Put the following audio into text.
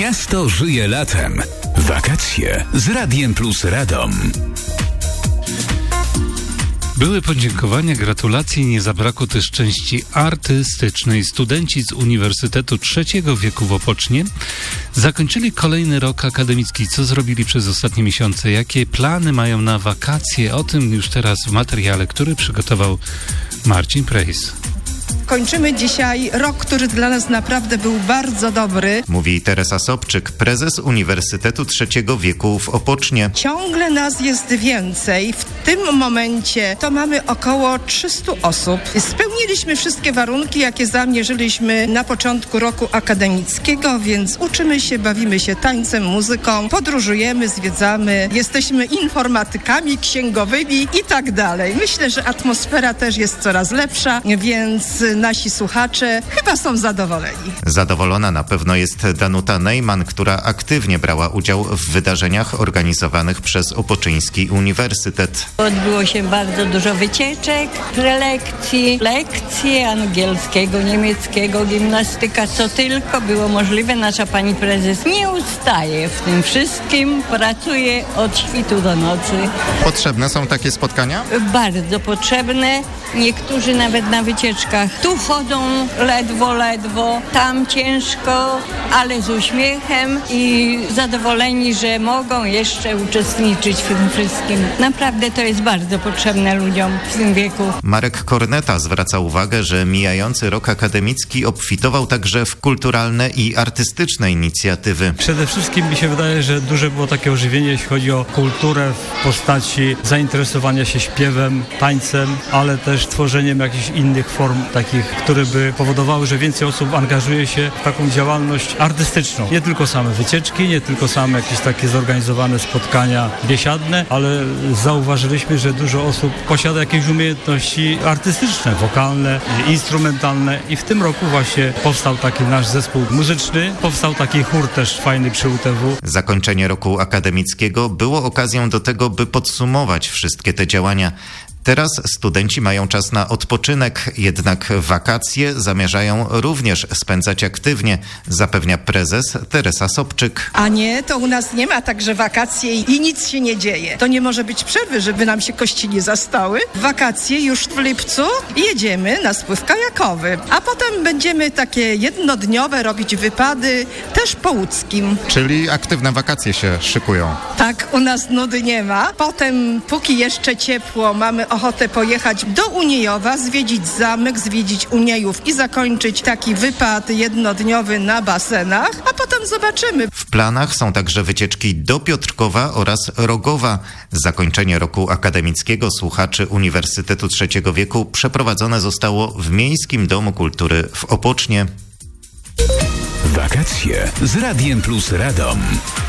Miasto żyje latem. Wakacje z Radiem Plus Radom. Były podziękowania, gratulacje i nie zabrakło też części artystycznej. Studenci z Uniwersytetu Trzeciego Wieku w Opocznie zakończyli kolejny rok akademicki. Co zrobili przez ostatnie miesiące? Jakie plany mają na wakacje? O tym już teraz w materiale, który przygotował Marcin Prejs. Kończymy dzisiaj rok, który dla nas naprawdę był bardzo dobry. Mówi Teresa Sobczyk, prezes Uniwersytetu Trzeciego Wieku w Opocznie. Ciągle nas jest więcej. W tym momencie to mamy około 300 osób. Spełniliśmy wszystkie warunki, jakie zamierzyliśmy na początku roku akademickiego, więc uczymy się, bawimy się tańcem, muzyką, podróżujemy, zwiedzamy, jesteśmy informatykami, księgowymi i tak dalej. Myślę, że atmosfera też jest coraz lepsza, więc nasi słuchacze chyba są zadowoleni. Zadowolona na pewno jest Danuta Neyman, która aktywnie brała udział w wydarzeniach organizowanych przez Opoczyński Uniwersytet. Odbyło się bardzo dużo wycieczek, prelekcji, lekcje angielskiego, niemieckiego, gimnastyka, co tylko było możliwe. Nasza pani prezes nie ustaje w tym wszystkim, pracuje od świtu do nocy. Potrzebne są takie spotkania? Bardzo potrzebne. Niektórzy nawet na wycieczkach tu chodzą ledwo, tam ciężko, ale z uśmiechem i zadowoleni, że mogą jeszcze uczestniczyć w tym wszystkim. Naprawdę to jest bardzo potrzebne ludziom w tym wieku. Marek Korneta zwraca uwagę, że mijający rok akademicki obfitował także w kulturalne i artystyczne inicjatywy. Przede wszystkim mi się wydaje, że duże było takie ożywienie, jeśli chodzi o kulturę w postaci zainteresowania się śpiewem, tańcem, ale też tworzeniem jakichś innych form takich, które by powodowały, że więcej osób angażuje się w taką działalność artystyczną. Nie tylko same wycieczki, nie tylko same jakieś takie zorganizowane spotkania biesiadne, ale zauważyliśmy, że dużo osób posiada jakieś umiejętności artystyczne, wokalne, instrumentalne i w tym roku właśnie powstał taki nasz zespół muzyczny, powstał taki chór też fajny przy UTW. Zakończenie roku akademickiego było okazją do tego, by podsumować wszystkie te działania. Teraz studenci mają czas na odpoczynek, jednak wakacje zamierzają również spędzać aktywnie, zapewnia prezes Teresa Sobczyk. A nie, to u nas nie ma tak, że wakacje i nic się nie dzieje. To nie może być przerwy, żeby nam się kości nie zastały. W wakacje już w lipcu jedziemy na spływ kajakowy, a potem będziemy takie jednodniowe robić wypady też po łódzkim. Czyli aktywne wakacje się szykują. Tak, u nas nudy nie ma. Potem, póki jeszcze ciepło, mamy ochotę pojechać do Uniejowa, zwiedzić zamek, zwiedzić Uniejów i zakończyć taki wypad jednodniowy na basenach, a potem zobaczymy. W planach są także wycieczki do Piotrkowa oraz Rogowa. Zakończenie roku akademickiego słuchaczy Uniwersytetu Trzeciego Wieku przeprowadzone zostało w Miejskim Domu Kultury w Opocznie. Wakacje z Radiem Plus Radom.